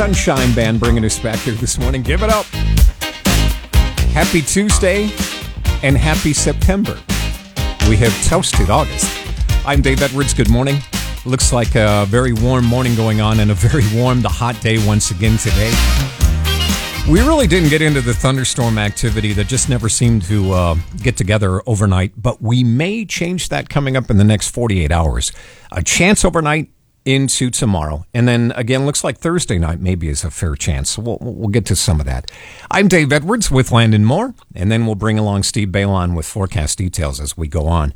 Sunshine Band bringing us back here this morning. Give it up. Happy Tuesday and happy September. We have toasted August. I'm Dave Edwards. Good morning. Looks like a very warm morning going on and a very warm to hot day once again today. We really didn't get into the thunderstorm activity that just never seemed to get together overnight, but we may change that coming up in the next 48 hours. A chance overnight into tomorrow, and then again, looks like Thursday night maybe is a fair chance. So we'll get to some of that. I'm Dave Edwards with Landon Moore, and then we'll bring along Steve Balon with forecast details as we go on.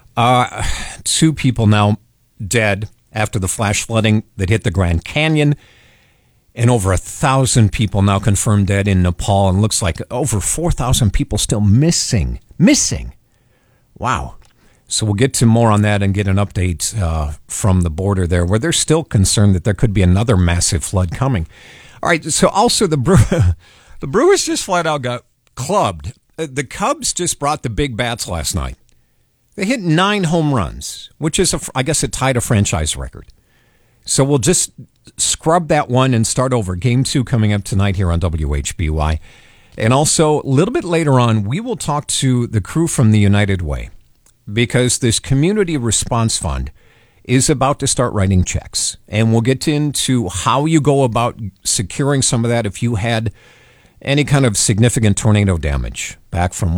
2 people now dead after the flash flooding that hit the Grand Canyon, and over 1,000 people now confirmed dead in Nepal, and looks like over 4,000 people still missing. Wow. So we'll get to more on that and get an update from the border there, where they're still concerned that there could be another massive flood coming. All right, so also the Brewers just flat out got clubbed. The Cubs just brought the big bats last night. They hit 9 home runs, which is, I guess it tied a franchise record. So we'll just scrub that one and start over. Game 2 coming up tonight here on WHBY. And also, a little bit later on, we will talk to the crew from the United Way, because this Community Response Fund is about to start writing checks. And we'll get into how you go about securing some of that if you had any kind of significant tornado damage back from,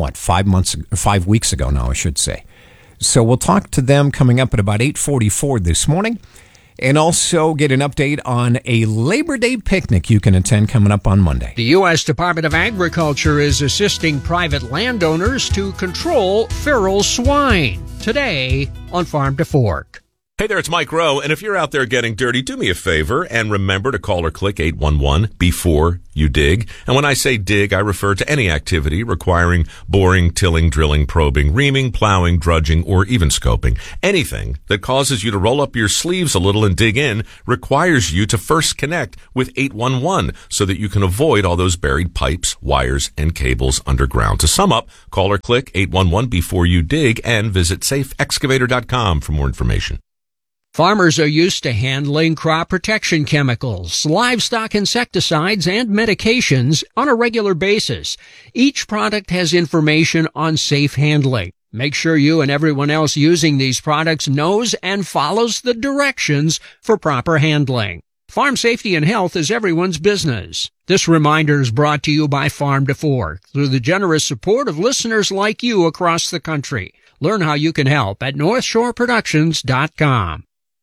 5 weeks ago now, I should say. So we'll talk to them coming up at about 8:44 this morning, and also get an update on a Labor Day picnic you can attend coming up on Monday. The U.S. Department of Agriculture is assisting private landowners to control feral swine. Today on Farm to Fork. Hey there, it's Mike Rowe, and if you're out there getting dirty, do me a favor and remember to call or click 811 before you dig. And when I say dig, I refer to any activity requiring boring, tilling, drilling, probing, reaming, plowing, drudging, or even scoping. Anything that causes you to roll up your sleeves a little and dig in requires you to first connect with 811 so that you can avoid all those buried pipes, wires, and cables underground. To sum up, call or click 811 before you dig and visit safeexcavator.com for more information. Farmers are used to handling crop protection chemicals, livestock insecticides, and medications on a regular basis. Each product has information on safe handling. Make sure you and everyone else using these products knows and follows the directions for proper handling. Farm safety and health is everyone's business. This reminder is brought to you by Farm to Fork through the generous support of listeners like you across the country. Learn how you can help at NorthshoreProductions.com.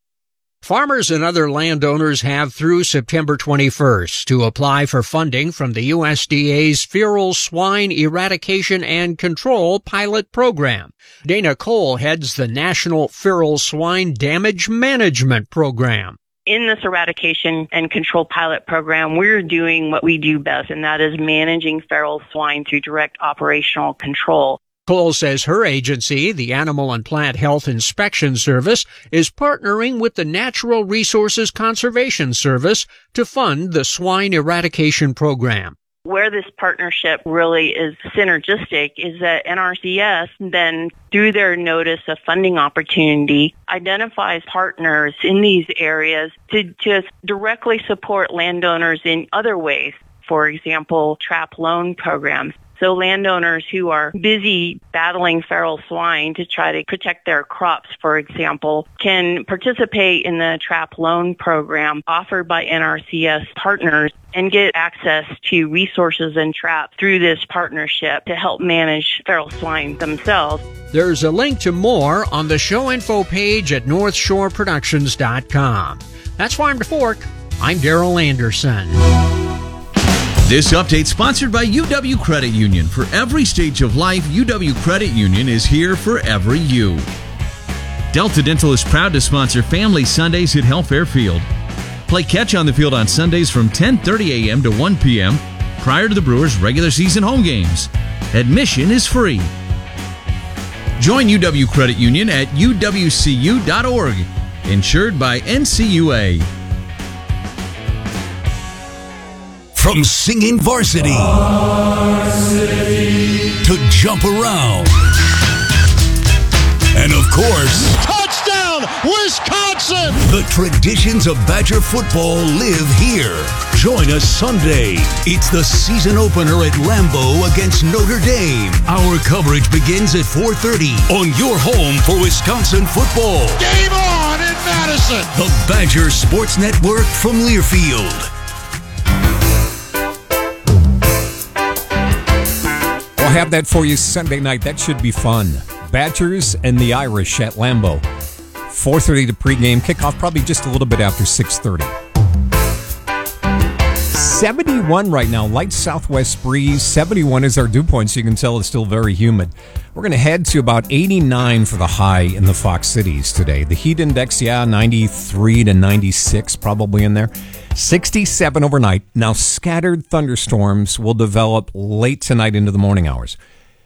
Farmers and other landowners have through September 21st to apply for funding from the USDA's Feral Swine Eradication and Control Pilot Program. Dana Cole heads the National Feral Swine Damage Management Program. In this eradication and control pilot program, we're doing what we do best, and that is managing feral swine through direct operational control. Cole says her agency, the Animal and Plant Health Inspection Service, is partnering with the Natural Resources Conservation Service to fund the swine eradication program. Where this partnership really is synergistic is that NRCS then, through their notice of funding opportunity, identifies partners in these areas to just directly support landowners in other ways. For example, trap loan programs. So landowners who are busy battling feral swine to try to protect their crops, for example, can participate in the trap loan program offered by NRCS partners and get access to resources and traps through this partnership to help manage feral swine themselves. There's a link to more on the show info page at NorthshoreProductions.com. That's Farm to Fork. I'm Daryl Anderson. This update sponsored by UW Credit Union. For every stage of life, UW Credit Union is here for every you. Delta Dental is proud to sponsor Family Sundays at Health Fairfield. Play catch on the field on Sundays from 10:30 a.m. to 1 p.m. prior to the Brewers' regular season home games. Admission is free. Join UW Credit Union at uwcu.org. Insured by NCUA. From singing varsity to jump around, and of course, touchdown, Wisconsin! The traditions of Badger football live here. Join us Sunday. It's the season opener at Lambeau against Notre Dame. Our coverage begins at 4:30 on your home for Wisconsin football. Game on in Madison! The Badger Sports Network from Learfield. We'll have that for you Sunday night. That should be fun. Badgers and the Irish at Lambeau. 4:30 to pregame. Kickoff probably just a little bit after 6:30. 71 right now. Light southwest breeze. 71 is our dew point, so you can tell it's still very humid. We're going to head to about 89 for the high in the Fox Cities today. The heat index, 93 to 96 probably in there. 67 overnight. Now, scattered thunderstorms will develop late tonight into the morning hours.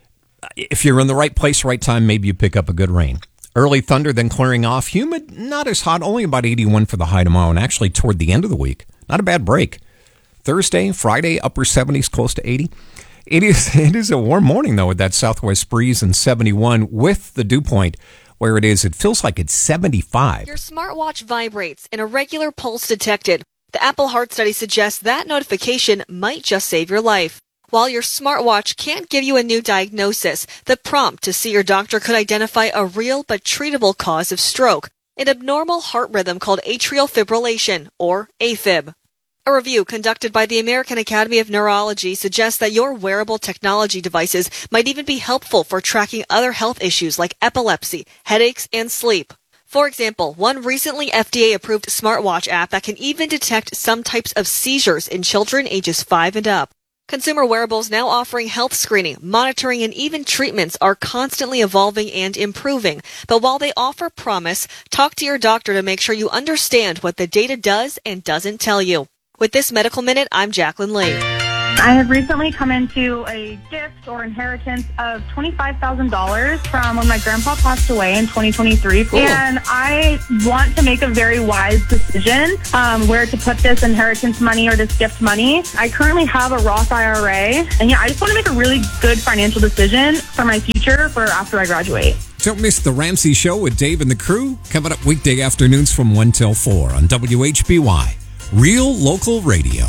If you're in the right place, right time, maybe you pick up a good rain. Early thunder, then clearing off. Humid, not as hot, only about 81 for the high tomorrow, and actually toward the end of the week. Not a bad break. Thursday, Friday, upper 70s, close to 80. It is a warm morning, though, with that southwest breeze and 71 with the dew point where it is. It feels like it's 75. Your smartwatch vibrates and a regular pulse detected. The Apple Heart Study suggests that notification might just save your life. While your smartwatch can't give you a new diagnosis, the prompt to see your doctor could identify a real but treatable cause of stroke, an abnormal heart rhythm called atrial fibrillation, or AFib. A review conducted by the American Academy of Neurology suggests that your wearable technology devices might even be helpful for tracking other health issues like epilepsy, headaches, and sleep. For example, one recently FDA-approved smartwatch app that can even detect some types of seizures in children ages 5 and up. Consumer wearables now offering health screening, monitoring, and even treatments are constantly evolving and improving. But while they offer promise, talk to your doctor to make sure you understand what the data does and doesn't tell you. With this Medical Minute, I'm Jacqueline Lee. I have recently come into a gift or inheritance of $25,000 from when my grandpa passed away in 2023. Cool. And I want to make a very wise decision where to put this inheritance money or this gift money. I currently have a Roth IRA. And I just want to make a really good financial decision for my future for after I graduate. Don't miss The Ramsey Show with Dave and the crew. Coming up weekday afternoons from 1 till 4 on WHBY. Real local radio.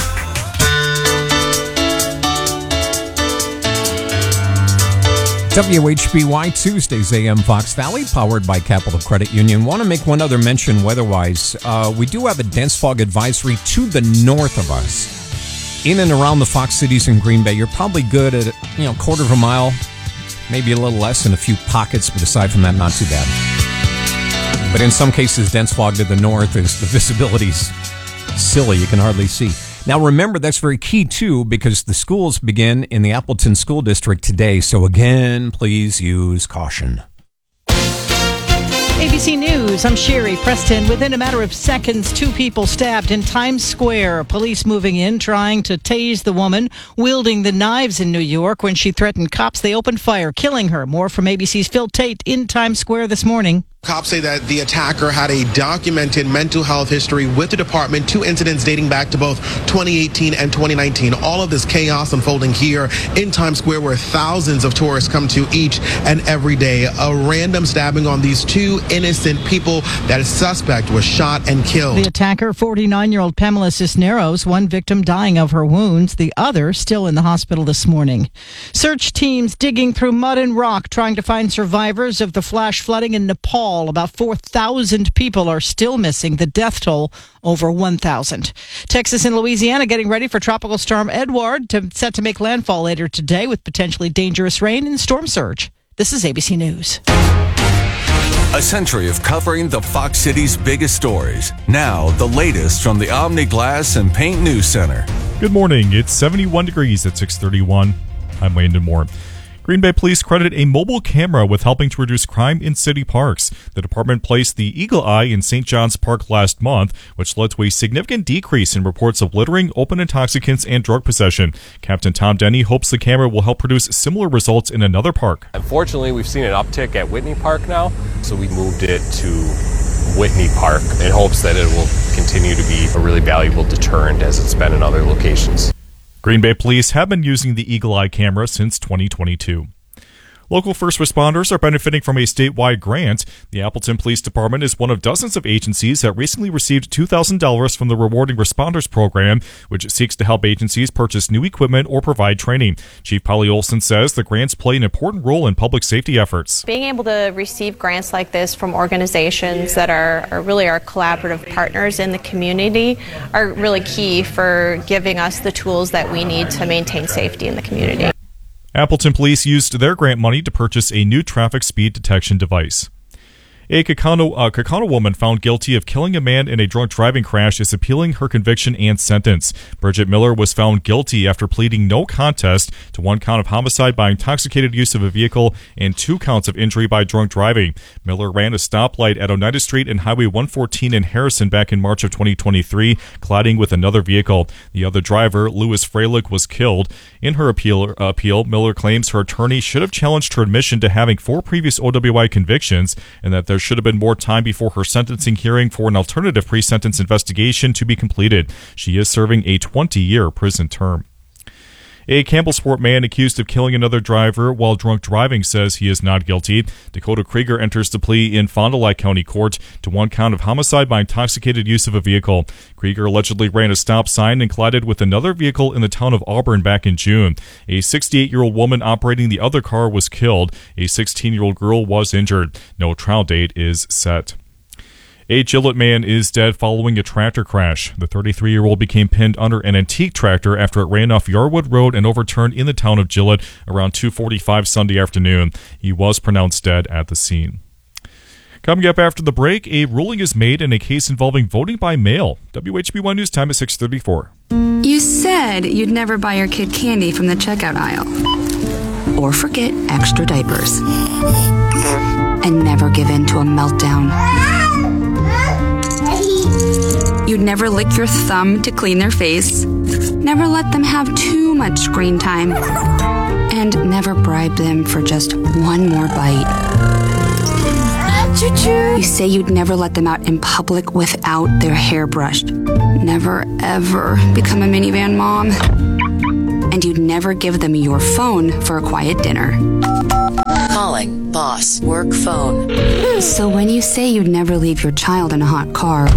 WHBY Tuesdays AM Fox Valley, powered by Capital Credit Union. Want to make one other mention weather-wise. We do have a dense fog advisory to the north of us. In and around the Fox Cities and Green Bay, you're probably good at, quarter of a mile, maybe a little less in a few pockets, but aside from that, not too bad. But in some cases, dense fog to the north is the visibility's silly. You can hardly see. Now, remember, that's very key, too, because the schools begin in the Appleton School District today. So, again, please use caution. ABC News, I'm Sherry Preston. Within a matter of seconds, 2 people stabbed in Times Square. Police moving in, trying to tase the woman wielding the knives in New York. When she threatened cops, they opened fire, killing her. More from ABC's Phil Tate in Times Square this morning. Cops say that the attacker had a documented mental health history with the department, 2 incidents dating back to both 2018 and 2019. All of this chaos unfolding here in Times Square, where thousands of tourists come to each and every day. A random stabbing on these 2 innocent people. That suspect was shot and killed. The attacker, 49-year-old Pamela Cisneros, one victim dying of her wounds, the other still in the hospital this morning. Search teams digging through mud and rock, trying to find survivors of the flash flooding in Nepal. About 4,000 people are still missing. The death toll over 1,000. Texas and Louisiana getting ready for Tropical Storm Edward, set to make landfall later today with potentially dangerous rain and storm surge. This is ABC News. A century of covering the Fox City's biggest stories. Now, the latest from the Omni Glass and Paint News Center. Good morning. It's 71 degrees at 6:31. I'm Landon Moore. Green Bay Police credit a mobile camera with helping to reduce crime in city parks. The department placed the Eagle Eye in St. John's Park last month, which led to a significant decrease in reports of littering, open intoxicants, and drug possession. Captain Tom Denny hopes the camera will help produce similar results in another park. Unfortunately, we've seen an uptick at Whitney Park now, so we moved it to Whitney Park in hopes that it will continue to be a really valuable deterrent as it's been in other locations. Green Bay Police have been using the Eagle Eye camera since 2022. Local first responders are benefiting from a statewide grant. The Appleton Police Department is one of dozens of agencies that recently received $2,000 from the Rewarding Responders Program, which seeks to help agencies purchase new equipment or provide training. Chief Polly Olson says the grants play an important role in public safety efforts. Being able to receive grants like this from organizations that are really our collaborative partners in the community are really key for giving us the tools that we need to maintain safety in the community. Appleton Police used their grant money to purchase a new traffic speed detection device. A Kaukauna woman found guilty of killing a man in a drunk driving crash is appealing her conviction and sentence. Bridget Miller was found guilty after pleading no contest to 1 count of homicide by intoxicated use of a vehicle and 2 counts of injury by drunk driving. Miller ran a stoplight at Oneida Street and Highway 114 in Harrison back in March of 2023, colliding with another vehicle. The other driver, Louis Freilich, was killed. In her appeal, Miller claims her attorney should have challenged her admission to having 4 previous OWI convictions and that there should have been more time before her sentencing hearing for an alternative pre-sentence investigation to be completed. She is serving a 20-year prison term. A Campbellsport man accused of killing another driver while drunk driving says he is not guilty. Dakota Krieger enters the plea in Fond du Lac County Court to 1 count of homicide by intoxicated use of a vehicle. Krieger allegedly ran a stop sign and collided with another vehicle in the town of Auburn back in June. A 68-year-old woman operating the other car was killed. A 16-year-old girl was injured. No trial date is set. A Gillette man is dead following a tractor crash. The 33-year-old became pinned under an antique tractor after it ran off Yarwood Road and overturned in the town of Gillette around 2:45 Sunday afternoon. He was pronounced dead at the scene. Coming up after the break, a ruling is made in a case involving voting by mail. WHB1 News Time at 6:34. You said you'd never buy your kid candy from the checkout aisle. Or forget extra diapers. And never give in to a meltdown. You'd never lick your thumb to clean their face, never let them have too much screen time, and never bribe them for just one more bite. You say you'd never let them out in public without their hair brushed, never ever become a minivan mom, and you'd never give them your phone for a quiet dinner. Calling boss work phone. So when you say you'd never leave your child in a hot car,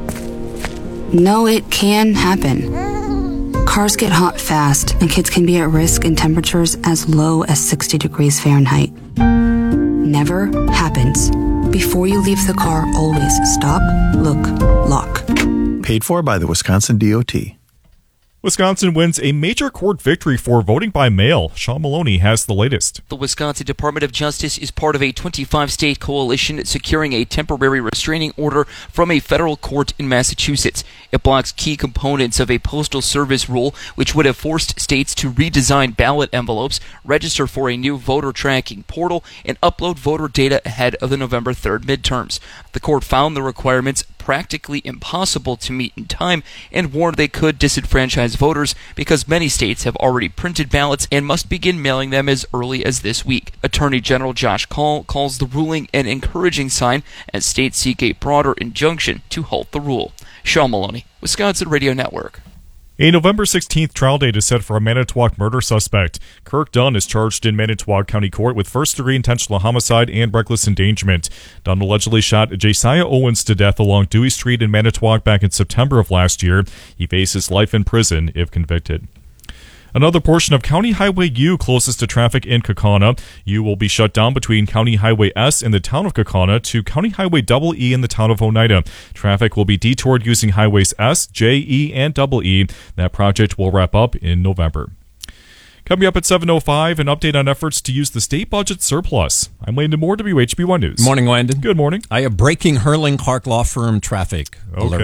no, it can happen. Cars get hot fast, and kids can be at risk in temperatures as low as 60 degrees Fahrenheit. Never happens. Before you leave the car, always stop, look, lock. Paid for by the Wisconsin DOT. Wisconsin wins a major court victory for voting by mail. Sean Maloney has the latest. The Wisconsin Department of Justice is part of a 25-state coalition securing a temporary restraining order from a federal court in Massachusetts. It blocks key components of a postal service rule, which would have forced states to redesign ballot envelopes, register for a new voter tracking portal, and upload voter data ahead of the November 3rd midterms. The court found the requirements practically impossible to meet in time and warned they could disenfranchise voters because many states have already printed ballots and must begin mailing them as early as this week. Attorney General Josh Kaul calls the ruling an encouraging sign as states seek a broader injunction to halt the rule. Sean Maloney, Wisconsin Radio Network. A November 16th trial date is set for a Manitowoc murder suspect. Kirk Dunn is charged in Manitowoc County Court with first-degree intentional homicide and reckless endangerment. Dunn allegedly shot Jasiah Owens to death along Dewey Street in Manitowoc back in September of last year. He faces life in prison if convicted. Another portion of County Highway U closest to traffic in Kaukauna. U will be shut down between County Highway S in the town of Kaukauna to County Highway EE in the town of Oneida. Traffic will be detoured using Highways S, J, E, and EE. That project will wrap up in November. Coming up at 7:05, an update on efforts to use the state budget surplus. I'm Landon Moore, WHB1 News. Morning, Landon. Good morning. I have breaking Hurling Clark Law Firm traffic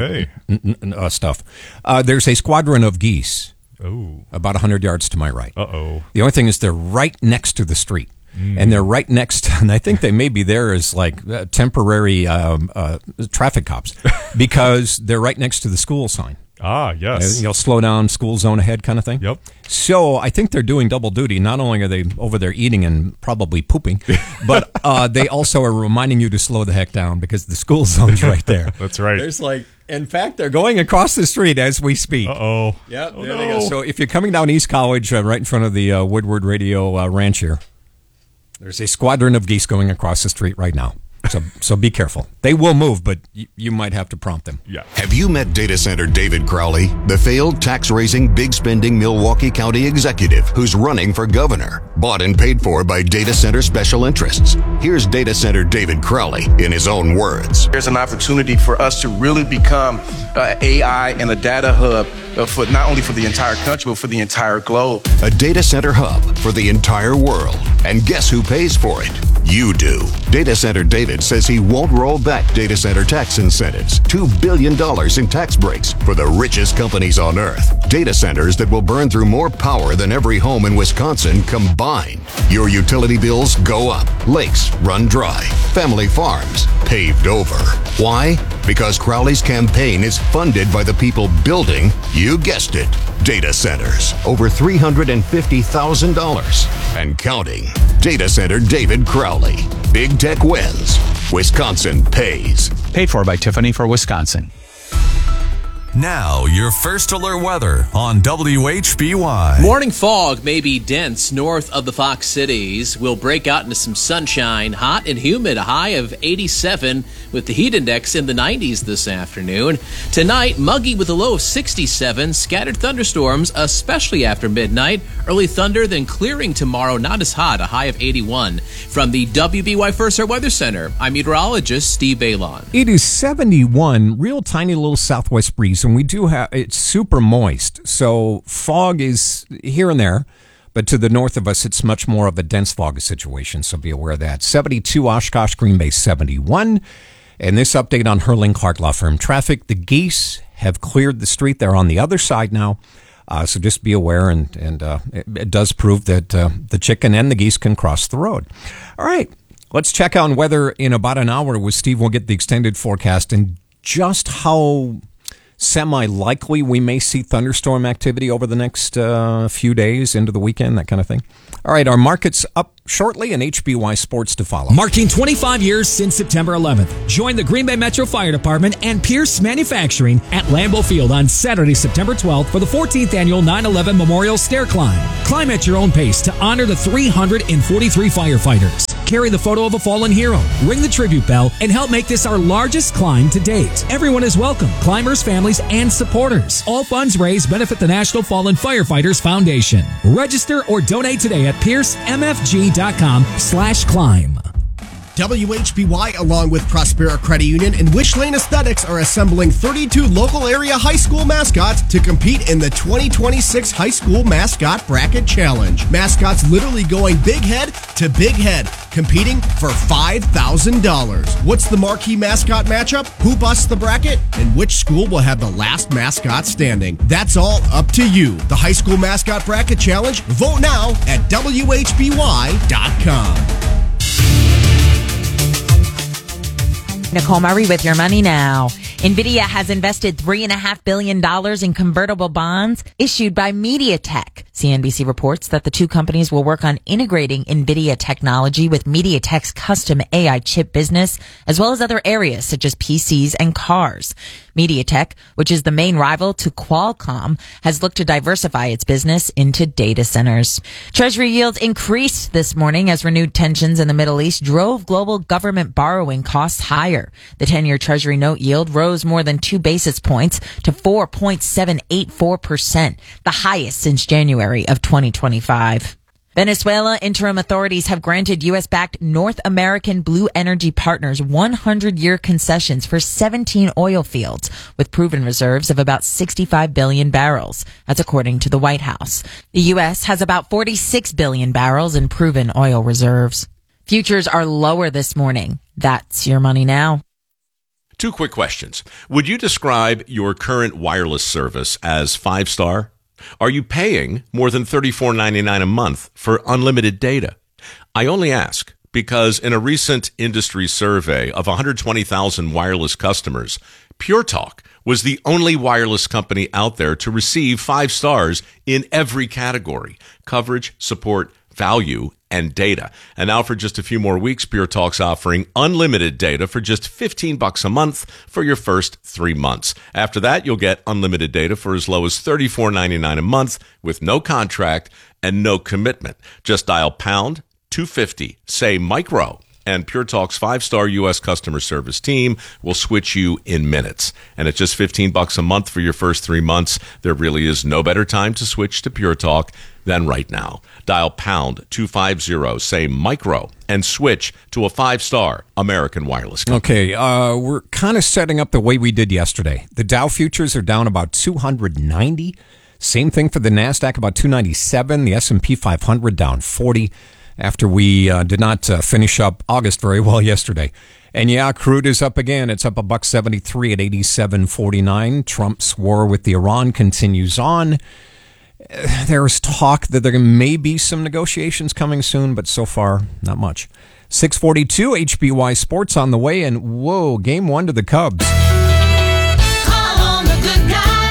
stuff. There's a squadron of geese. Oh. About 100 yards to my right. Uh-oh. The only thing is they're right next to the street. And they're right next, and I think they may be there as like temporary traffic cops because they're right next to the school sign. Ah, yes. You'll slow down, school zone ahead kind of thing. Yep. So I think they're doing double duty. Not only are they over there eating and probably pooping, but they also are reminding you to slow the heck down because the school zone's right there. That's right. There's in fact, they're going across the street as we speak. Uh-oh. Yeah, there they go. So if you're coming down East College, right in front of the Woodward Radio Ranch here, There's a squadron of geese going across the street right now. So be careful. They will move, but you might have to prompt them. Yeah. Have you met data center David Crowley, the failed tax-raising, big-spending Milwaukee County executive who's running for governor? Bought and paid for by data center special interests. Here's data center David Crowley in his own words. There's an opportunity for us to really become AI and a data hub for not only for the entire country, but for the entire globe. A data center hub for the entire world. And guess who pays for it? You do. Data center David says he won't roll back data center tax incentives. $2 billion in tax breaks for the richest companies on earth. Data centers that will burn through more power than every home in Wisconsin combined. Your utility bills go up. Lakes run dry. Family farms paved over. Why? Because Crowley's campaign is funded by the people building, you guessed it, data centers. Over $350,000 and counting. Data center David Crowley. Big tech wins. Wisconsin pays. Paid for by Tiffany for Wisconsin. Now, your first alert weather on WHBY. Morning fog may be dense north of the Fox Cities. We'll break out into some sunshine, hot and humid, a high of 87 with the heat index in the 90s this afternoon. Tonight, muggy with a low of 67, scattered thunderstorms, especially after midnight. Early thunder, then clearing tomorrow, not as hot, a high of 81. From the WBY First Alert Weather Center, I'm meteorologist Steve Balon. It is 71, real tiny little southwest breeze. And we do have, it's super moist. So fog is here and there, but to the north of us, it's much more of a dense fog situation. So be aware of that. 72 Oshkosh, Green Bay 71. And this update on Hurling Clark Law Firm traffic. The geese have cleared the street. They're on the other side now. So just be aware. And it does prove that the chicken and the geese can cross the road. All right. Let's check on weather in about an hour with Steve. We'll get the extended forecast and just how semi-likely we may see thunderstorm activity over the next few days into the weekend, that kind of thing. All right, our markets up shortly and HBY Sports to follow. Marking 25 years since September 11th. Join the Green Bay Metro Fire Department and Pierce Manufacturing at Lambeau Field on Saturday, September 12th for the 14th annual 9/11 Memorial Stair Climb. Climb at your own pace to honor the 343 firefighters. Carry the photo of a fallen hero, ring the tribute bell, and help make this our largest climb to date. Everyone is welcome, climbers, families, and supporters. All funds raised benefit the National Fallen Firefighters Foundation. Register or donate today at piercemfg.com/climb. WHBY, along with Prospera Credit Union and Wish Lane Aesthetics, are assembling 32 local area high school mascots to compete in the 2026 High School Mascot Bracket Challenge. Mascots literally going big head to big head, competing for $5,000. What's the marquee mascot matchup? Who busts the bracket? And which school will have the last mascot standing? That's all up to you. The High School Mascot Bracket Challenge. Vote now at WHBY.com. Nicole Murray with your money now. NVIDIA has invested $3.5 billion in convertible bonds issued by MediaTek. CNBC reports that the two companies will work on integrating NVIDIA technology with MediaTek's custom AI chip business, as well as other areas such as PCs and cars. MediaTek, which is the main rival to Qualcomm, has looked to diversify its business into data centers. Treasury yields increased this morning as renewed tensions in the Middle East drove global government borrowing costs higher. The 10-year Treasury note yield rose more than 2 basis points to 4.784%, the highest since January of 2025. Venezuela interim authorities have granted U.S.-backed North American Blue Energy Partners 100-year concessions for 17 oil fields with proven reserves of about 65 billion barrels. That's according to the White House. The U.S. has about 46 billion barrels in proven oil reserves. Futures are lower this morning. That's your money now. 2 quick questions. Would you describe your current wireless service as 5-star? Are you paying more than $34.99 a month for unlimited data? I only ask because in a recent industry survey of 120,000 wireless customers, Pure Talk was the only wireless company out there to receive 5 stars in every category: coverage, support, value, and data. And now for just a few more weeks, Pure Talk's offering unlimited data for just $15 a month for your first 3 months. After that, you'll get unlimited data for as low as $34.99 a month with no contract and no commitment. Just dial 250. Say micro. And Pure Talk's 5-star U.S. customer service team will switch you in minutes. And at just $15 a month for your first 3 months, there really is no better time to switch to Pure Talk than right now. Dial pound 250, say micro, and switch to a 5-star American Wireless company. Okay, we're kind of setting up the way we did yesterday. The Dow futures are down about 290. Same thing for the NASDAQ, about 297. The S&P 500 down 40. After we did not finish up August very well yesterday. And yeah, crude is up again. It's up $1.73 at 87.49. Trump's war with Iran continues on. There's talk that there may be some negotiations coming soon, but so far, not much. 6:42, HBY Sports on the way, and whoa, game 1 to the Cubs. Call on the good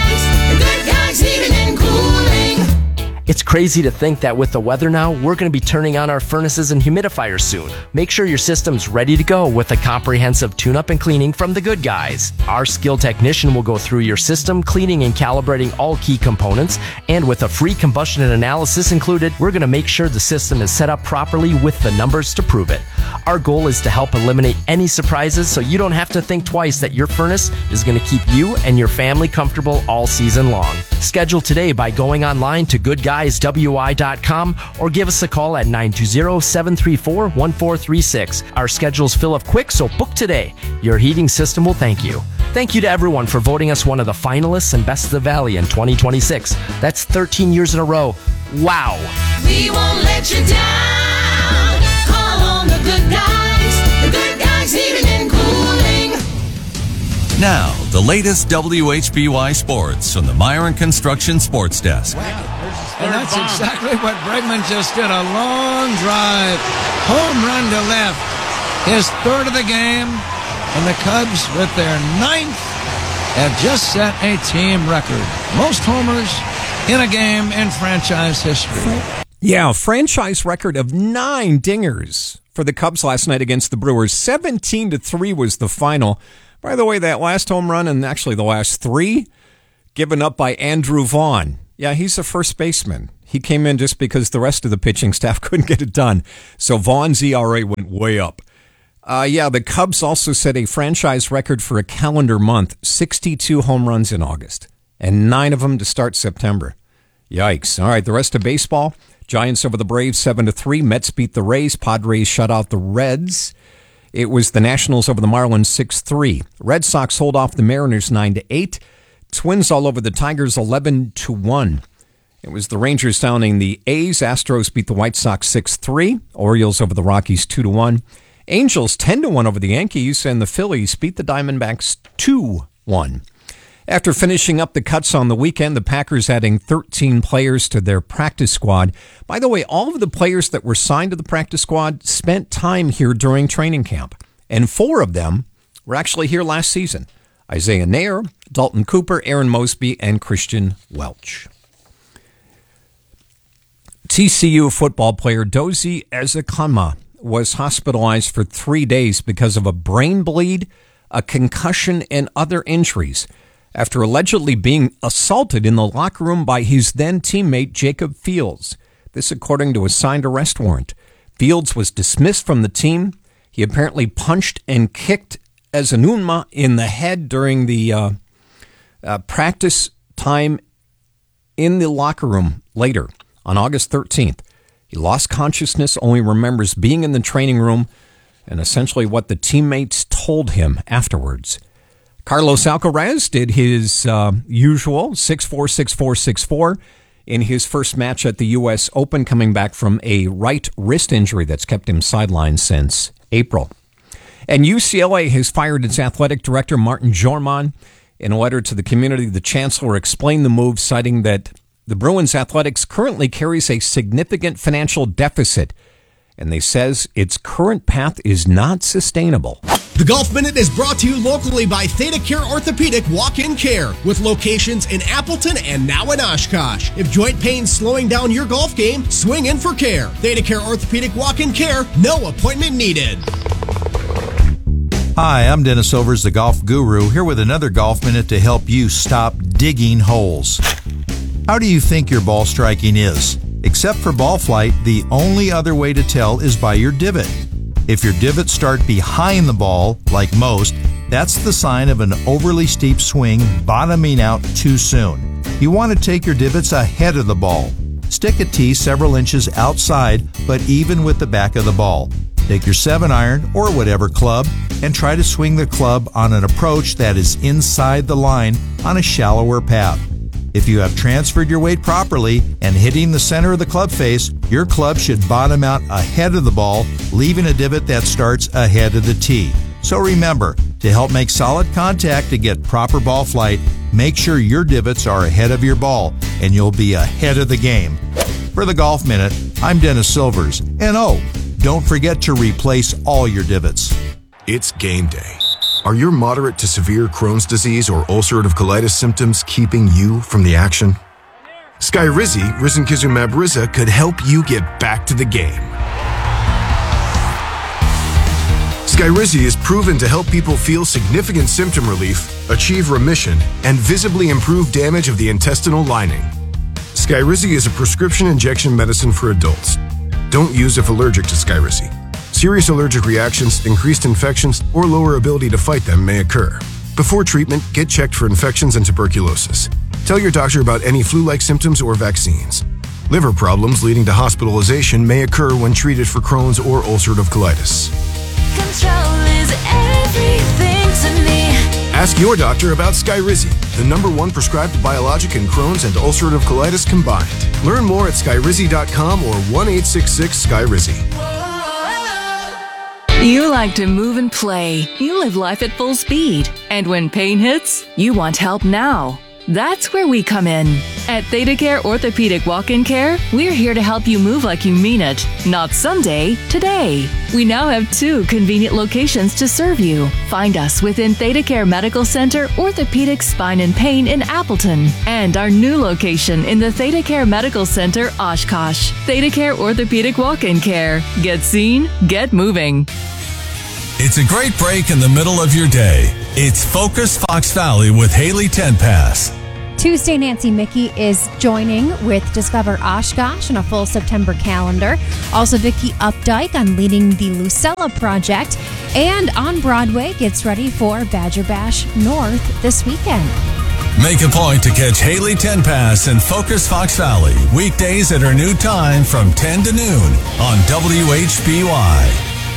guys heating and cooling. It's crazy to think that with the weather now, we're going to be turning on our furnaces and humidifiers soon. Make sure your system's ready to go with a comprehensive tune-up and cleaning from the good guys. Our skilled technician will go through your system, cleaning and calibrating all key components, and with a free combustion analysis included, we're going to make sure the system is set up properly with the numbers to prove it. Our goal is to help eliminate any surprises so you don't have to think twice that your furnace is going to keep you and your family comfortable all season long. Schedule today by going online to goodguyswi.com or give us a call at 920-734-1436. Our schedules fill up quick, so book today. Your heating system will thank you. Thank you to everyone for voting us one of the finalists and Best of the Valley in 2026. That's 13 years in a row. Wow. We won't let you down. Call on the good guys heating and cooling. Now, the latest WHBY Sports from the Myron Construction Sports Desk. And that's exactly what Bregman just did. A long drive, home run to left. His third of the game, and the Cubs, with their 9th, have just set a team record. Most homers in a game in franchise history. Yeah, franchise record of 9 dingers for the Cubs last night against the Brewers. 17-3 was the final. By the way, that last home run, and actually the last 3, given up by Andrew Vaughn. Yeah, he's a first baseman. He came in just because the rest of the pitching staff couldn't get it done. So Vaughn's ERA went way up. The Cubs also set a franchise record for a calendar month, 62 home runs in August, and 9 of them to start September. Yikes. All right, the rest of baseball, Giants over the Braves 7-3, Mets beat the Rays, Padres shut out the Reds. It was the Nationals over the Marlins 6-3. Red Sox hold off the Mariners 9-8. Twins all over the Tigers 11-1. It was the Rangers downing the A's. Astros beat the White Sox 6-3. Orioles over the Rockies 2-1. Angels 10-1 over the Yankees, and the Phillies beat the Diamondbacks 2-1. After finishing up the cuts on the weekend, the Packers adding 13 players to their practice squad. By the way, all of the players that were signed to the practice squad spent time here during training camp, and 4 of them were actually here last season. Isaiah Nair, Dalton Cooper, Aaron Mosby, and Christian Welch. TCU football player Dozie Ezekanma was hospitalized for 3 days because of a brain bleed, a concussion, and other injuries after allegedly being assaulted in the locker room by his then teammate Jacob Fields. This according to a signed arrest warrant. Fields was dismissed from the team. He apparently punched and kicked Ezekanma in the head during the practice time in the locker room later on August 13th. He lost consciousness, only remembers being in the training room and essentially what the teammates told him afterwards. Carlos Alcaraz did his usual 6-4, 6-4, 6-4 in his first match at the U.S. Open, coming back from a right wrist injury that's kept him sidelined since April. And UCLA has fired its athletic director, Martin Jorman. In a letter to the community, the chancellor explained the move, citing that the Bruins athletics currently carries a significant financial deficit, and they says its current path is not sustainable. The Golf Minute is brought to you locally by Theta Care Orthopedic Walk-In Care, with locations in Appleton and now in Oshkosh. If joint pain's slowing down your golf game, swing in for care. Theta Care Orthopedic Walk-In Care, no appointment needed. Hi, I'm Dennis Overs, the Golf Guru, here with another Golf Minute to help you stop digging holes. How do you think your ball striking is? Except for ball flight, the only other way to tell is by your divot. If your divots start behind the ball, like most, that's the sign of an overly steep swing bottoming out too soon. You want to take your divots ahead of the ball. Stick a tee several inches outside, but even with the back of the ball. Take your 7-iron or whatever club and try to swing the club on an approach that is inside the line on a shallower path. If you have transferred your weight properly and hitting the center of the club face, your club should bottom out ahead of the ball, leaving a divot that starts ahead of the tee. So remember, to help make solid contact to get proper ball flight, make sure your divots are ahead of your ball, and you'll be ahead of the game. For the Golf Minute, I'm Dennis Silvers. And don't forget to replace all your divots. It's game day. Are your moderate to severe Crohn's disease or ulcerative colitis symptoms keeping you from the action? Skyrizi, risankizumab Riza, could help you get back to the game. Skyrizi is proven to help people feel significant symptom relief, achieve remission, and visibly improve damage of the intestinal lining. Skyrizi is a prescription injection medicine for adults. Don't use if allergic to Skyrizi. Serious allergic reactions, increased infections, or lower ability to fight them may occur. Before treatment, get checked for infections and tuberculosis. Tell your doctor about any flu-like symptoms or vaccines. Liver problems leading to hospitalization may occur when treated for Crohn's or ulcerative colitis. Control is everything to me. Ask your doctor about Skyrizi, the #1 prescribed biologic in Crohn's and ulcerative colitis combined. Learn more at skyrizi.com or 1-866-SKYRIZI. You like to move and play. You live life at full speed. And when pain hits, you want help now. That's where we come in. At ThedaCare Orthopedic Walk-In Care, we're here to help you move like you mean it. Not someday, today. We now have 2 convenient locations to serve you. Find us within ThedaCare Medical Center, Orthopedic Spine and Pain in Appleton. And our new location in the ThedaCare Medical Center, Oshkosh. ThedaCare Orthopedic Walk-In Care. Get seen, get moving. It's a great break in the middle of your day. It's Focus Fox Valley with Haley Tenpass. Tuesday, Nancy Mickey is joining with Discover Oshkosh on a full September calendar. Also, Vicky Updike on leading the Lucella project. And on Broadway gets ready for Badger Bash North this weekend. Make a point to catch Haley Tenpass and Focus Fox Valley weekdays at her new time from 10 to noon on WHBY.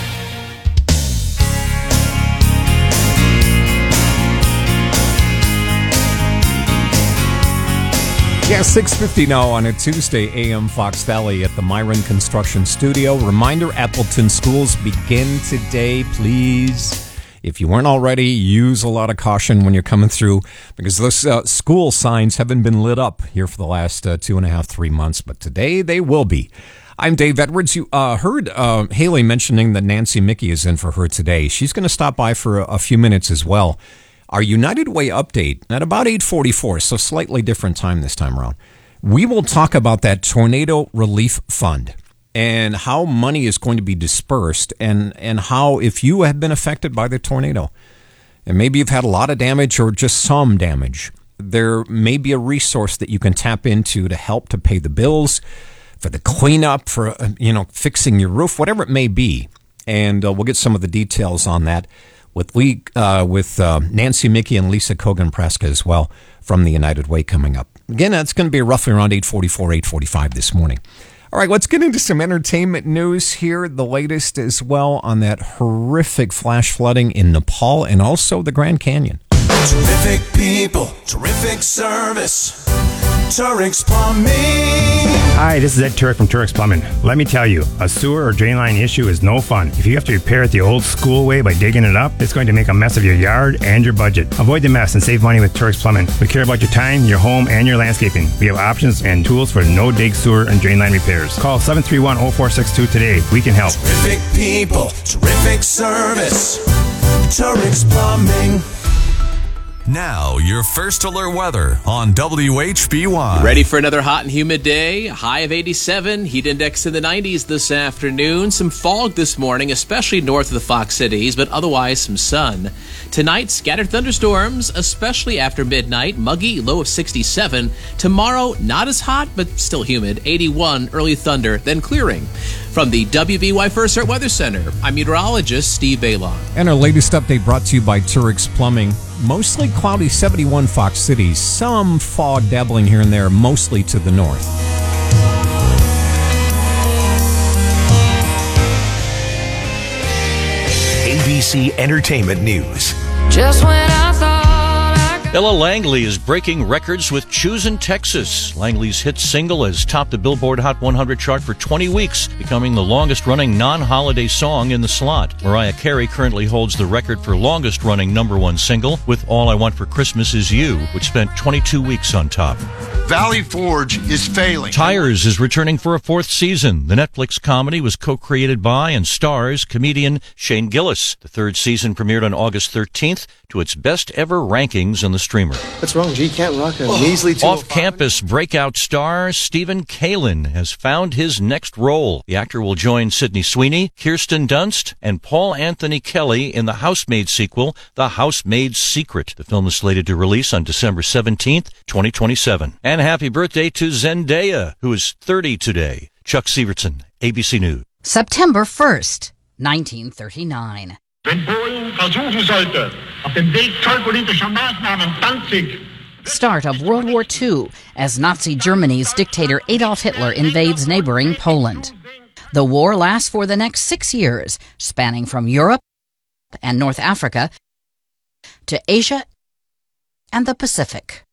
Yeah, 6:50 now on a Tuesday, AM Fox Valley at the Myron Construction Studio. Reminder, Appleton schools begin today. Please, if you weren't already, use a lot of caution when you're coming through because those school signs haven't been lit up here for the last 2.5, 3 months, but today they will be. I'm Dave Edwards. You heard Haley mentioning that Nancy Mickey is in for her today. She's going to stop by for a few minutes as well. Our United Way update at about 8:44, so slightly different time this time around. We will talk about that tornado relief fund and how money is going to be dispersed and how if you have been affected by the tornado and maybe you've had a lot of damage or just some damage, there may be a resource that you can tap into to help to pay the bills, for the cleanup, for fixing your roof, whatever it may be. And we'll get some of the details on that with Nancy Mickey and Lisa Kogan-Preska as well from the United Way coming up. Again, that's going to be roughly around 8:44, 8:45 this morning. All right, let's get into some entertainment news here. The latest as well on that horrific flash flooding in Nepal and also the Grand Canyon. Terrific people, terrific service. Turix Plumbing. Hi, this is Ed Turek from Turix Plumbing. Let me tell you, a sewer or drain line issue is no fun. If you have to repair it the old school way by digging it up, it's going to make a mess of your yard and your budget. Avoid the mess and save money with Turix Plumbing. We care about your time, your home, and your landscaping. We have options and tools for no-dig sewer and drain line repairs. Call 731-0462 today. We can help. Terrific people, terrific service. Turix Plumbing. Now, your first alert weather on WHBY. Ready for another hot and humid day? High of 87, heat index in the 90s this afternoon. Some fog this morning, especially north of the Fox Cities, but otherwise some sun. Tonight, scattered thunderstorms, especially after midnight. Muggy, low of 67. Tomorrow, not as hot, but still humid. 81, early thunder, then clearing. From the WVY First Alert Weather Center, I'm meteorologist Steve Baylon. And our latest update brought to you by Turix Plumbing. Mostly cloudy 71 Fox Cities. Some fog dabbling here and there, mostly to the north. ABC Entertainment News. Just when I thought Ella Langley is breaking records with Choosin' Texas. Langley's hit single has topped the Billboard Hot 100 chart for 20 weeks, becoming the longest-running non-holiday song in the slot. Mariah Carey currently holds the record for longest-running #1 single with All I Want for Christmas Is You, which spent 22 weeks on top. Valley Forge is failing. Tires is returning for a 4th season. The Netflix comedy was co-created by and stars comedian Shane Gillis. The 3rd season premiered on August 13th to its best-ever rankings on the streamer. What's wrong, G? Can't rock a measly 205? Off-campus breakout star Stephen Kalin has found his next role. The actor will join Sydney Sweeney, Kirsten Dunst, and Paul Anthony Kelly in the Housemaid sequel, The Housemaid's Secret. The film is slated to release on December 17th, 2027. And happy birthday to Zendaya, who is 30 today. Chuck Severson, ABC News. September 1st, 1939. Start of World War II as Nazi Germany's dictator Adolf Hitler invades neighboring Poland. The war lasts for the next 6 years, spanning from Europe and North Africa to Asia and the Pacific.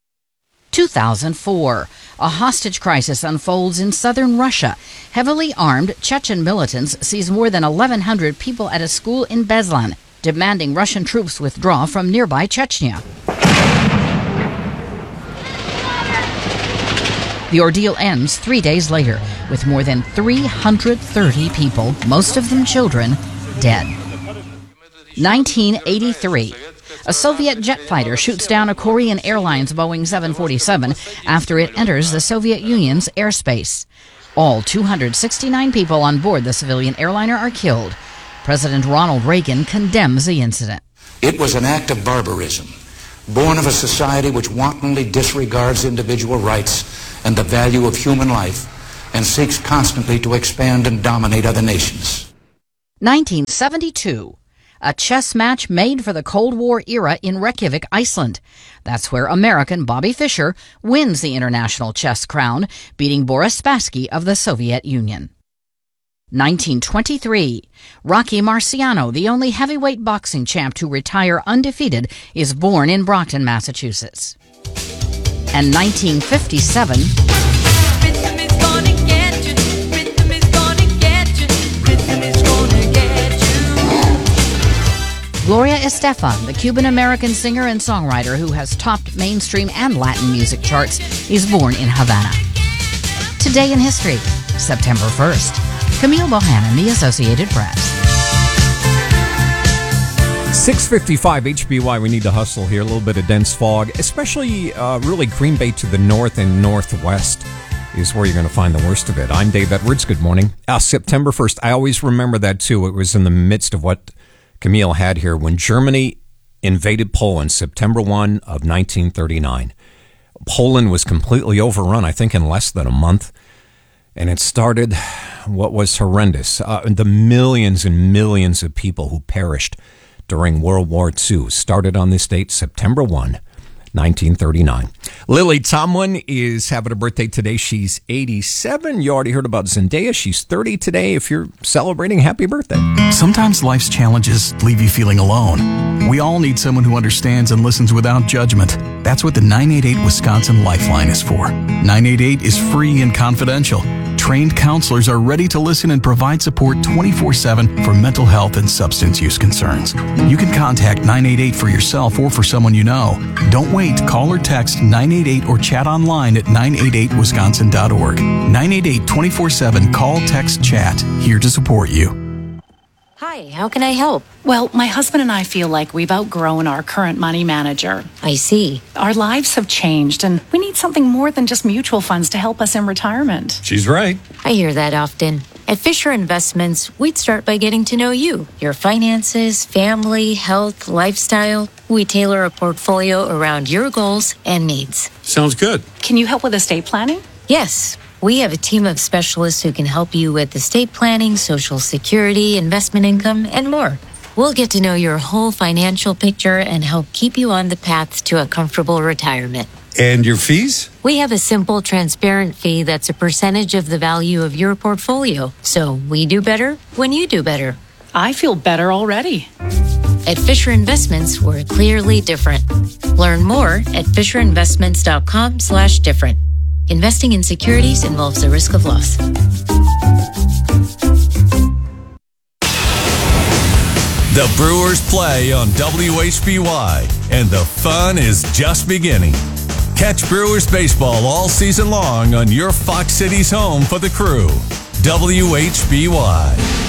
2004. A hostage crisis unfolds in southern Russia. Heavily armed Chechen militants seize more than 1,100 people at a school in Beslan, demanding Russian troops withdraw from nearby Chechnya. The ordeal ends 3 days later, with more than 330 people, most of them children, dead. 1983. A Soviet jet fighter shoots down a Korean Airlines Boeing 747 after it enters the Soviet Union's airspace. All 269 people on board the civilian airliner are killed. President Ronald Reagan condemns the incident. It was an act of barbarism, born of a society which wantonly disregards individual rights and the value of human life and seeks constantly to expand and dominate other nations. 1972. A chess match made for the Cold War era in Reykjavik, Iceland. That's where American Bobby Fischer wins the international chess crown, beating Boris Spassky of the Soviet Union. 1923. Rocky Marciano, the only heavyweight boxing champ to retire undefeated, is born in Brockton, Massachusetts. And 1957... Gloria Estefan, the Cuban-American singer and songwriter who has topped mainstream and Latin music charts, is born in Havana. Today in history, September 1st. Camille Bohannon, The Associated Press. 6:55 HBY, we need to hustle here. A little bit of dense fog, especially really Green Bay to the north and northwest is where you're going to find the worst of it. I'm Dave Edwards. Good morning. September 1st. I always remember that, too. It was in the midst of what Camille had here when Germany invaded Poland, September 1 of 1939. Poland was completely overrun, I think, in less than a month. And it started what was horrendous. The millions and millions of people who perished during World War II started on this date, September 1, 1939. Lily Tomlin is having a birthday today. She's 87. You already heard about Zendaya. She's 30 today. If you're celebrating, happy birthday. Sometimes life's challenges leave you feeling alone. We all need someone who understands and listens without judgment. That's what the 988 Wisconsin Lifeline is for. 988 is free and confidential. Trained counselors are ready to listen and provide support 24/7 for mental health and substance use concerns. You can contact 988 for yourself or for someone you know. Don't wait. Call or text 988 or chat online at 988wisconsin.org. 988 24/7 call, text, chat. Here to support you. Hi, how can I help? Well, my husband and I feel like we've outgrown our current money manager. I see. Our lives have changed, and we need something more than just mutual funds to help us in retirement. She's right. I hear that often. At Fisher Investments, we'd start by getting to know you, your finances, family, health, lifestyle. We tailor a portfolio around your goals and needs. Sounds good. Can you help with estate planning? Yes. We have a team of specialists who can help you with estate planning, Social Security, investment income, and more. We'll get to know your whole financial picture and help keep you on the path to a comfortable retirement. And your fees? We have a simple, transparent fee that's a percentage of the value of your portfolio. So we do better when you do better. I feel better already. At Fisher Investments, we're clearly different. Learn more at fisherinvestments.com/different. Investing in securities involves the risk of loss. The Brewers play on WHBY, and the fun is just beginning. Catch Brewers baseball all season long on your Fox Cities home for the Crew, WHBY.